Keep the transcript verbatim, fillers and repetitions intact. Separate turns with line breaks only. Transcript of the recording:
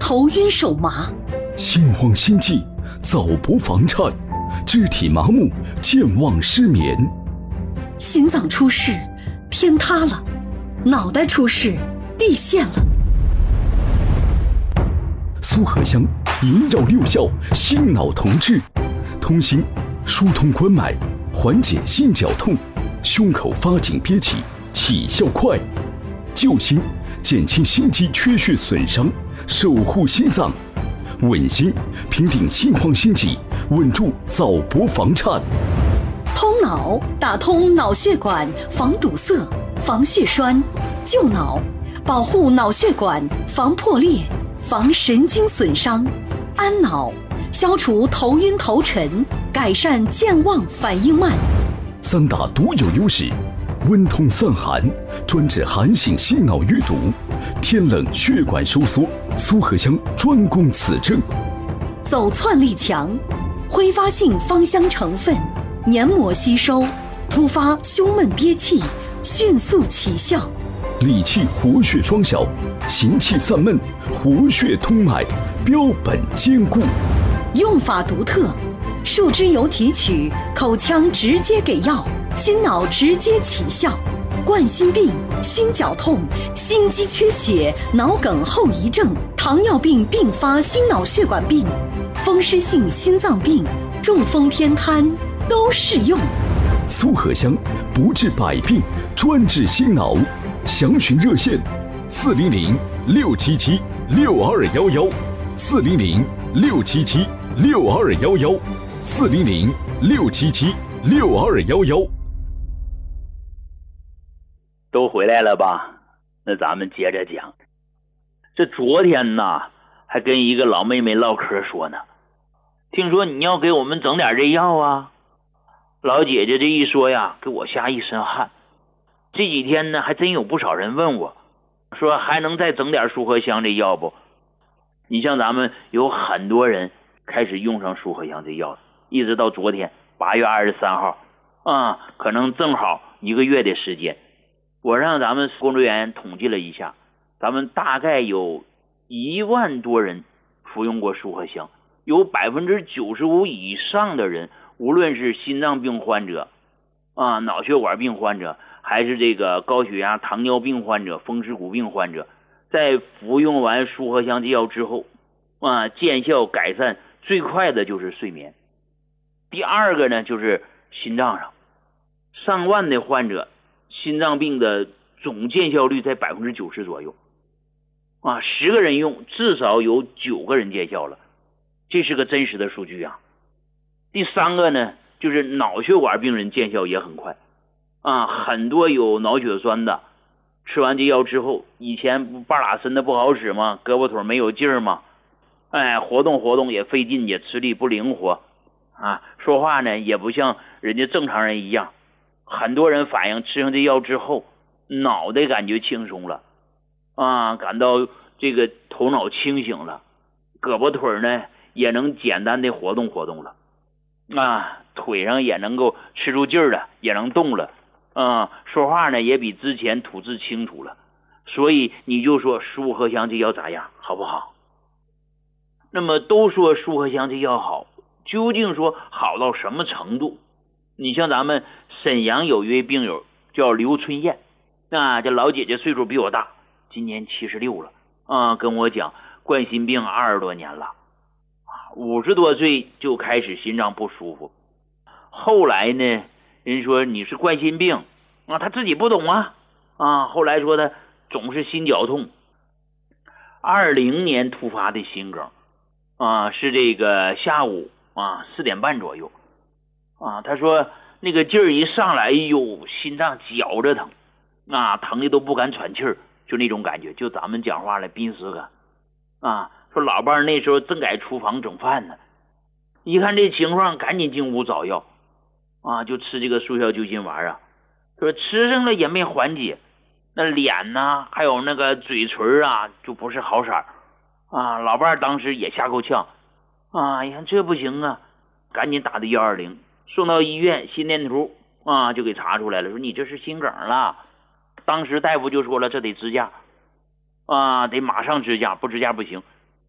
头晕手麻，
心慌心悸，早搏房颤，肢体麻木，健忘失眠。
心脏出事，天塌了；脑袋出事，地陷了。
苏荷香萦绕六校，心脑同治，通心疏通关脉，缓解心绞痛，胸口发紧憋气，起效快。救心减轻心肌缺血损伤，守护心脏。稳心平定心慌心悸，稳住早搏房颤。
通脑打通脑血管，防堵塞，防血栓，救脑，保护脑血管，防破裂，防神经损伤。安脑消除头晕头沉，改善健忘反应慢。
三大独有优势：温通散寒，专治寒性心脑淤堵；天冷血管收缩，苏荷香专攻此症。
走窜力强，挥发性芳香成分，黏膜吸收，突发胸闷憋气，迅速起效。
理气活血双效，行气散闷，活血通脉，标本兼顾。
用法独特，树脂油提取，口腔直接给药，心脑直接起效。冠心病、心绞痛、心肌缺血、脑梗后遗症、糖尿病并发心脑血管病、风湿性心脏病、中风偏瘫都适用。
苏荷香不治百病，专治心脑。详询热线：四零零六七七六二幺幺，四零零六七七六二幺幺，四零零六七七六二幺幺。
都回来了吧？那咱们接着讲。这昨天呢，还跟一个老妹妹唠嗑说呢，听说你要给我们整点这药啊。老姐姐这一说呀，给我吓一身汗。这几天呢，还真有不少人问我，说还能再整点舒荷香这药不？你像咱们有很多人开始用上舒荷香这药，一直到昨天八月二十三号啊，可能正好一个月的时间。我让咱们工作人员统计了一下，咱们大概有一万多人服用过舒荷香，有百分之九十五以上的人，无论是心脏病患者啊、脑血管病患者，还是这个高血压、糖尿病患者、风湿骨病患者，在服用完舒荷香这药之后啊，见效改善最快的就是睡眠。第二个呢，就是心脏上，上万的患者心脏病的总见效率在百分之九十左右啊，十个人用至少有九个人见效了，这是个真实的数据啊。第三个呢，就是脑血管病人见效也很快啊，很多有脑血栓的，吃完这药之后，以前不半拉身的不好使吗？胳膊腿没有劲儿吗？哎，活动活动也费劲，也吃力不灵活啊，说话呢也不像人家正常人一样。很多人反映吃上这药之后，脑袋感觉轻松了啊，感到这个头脑清醒了，胳膊腿呢也能简单的活动活动了啊，腿上也能够吃住劲儿了，也能动了啊，说话呢也比之前吐字清楚了。所以你就说舒荷香这药咋样，好不好？那么都说舒荷香这药好，究竟说好到什么程度？你像咱们沈阳有一位病友叫刘春燕啊，这老姐姐岁数比我大，今年七十六了啊，跟我讲冠心病二十多年了，五十多岁就开始心脏不舒服，后来呢，人说你是冠心病啊，他自己不懂啊啊，后来说他总是心绞痛，二零年突发的心梗啊，是这个下午啊四点半左右啊，他说那个劲儿一上来，哎呦，心脏绞着疼啊，疼的都不敢喘气儿，就那种感觉，就咱们讲话了，濒死感啊。说老伴儿那时候正在厨房整饭呢，一看这情况，赶紧进屋找药啊，就吃这个速效救心丸啊。说吃上了也没缓解，那脸呐，还有那个嘴唇啊，就不是好色啊。老伴儿当时也吓够呛啊，你看这不行啊，赶紧打的一二零，送到医院，心电图啊就给查出来了，说你这是心梗了。当时大夫就说了，这得支架啊，得马上支架，不支架不行。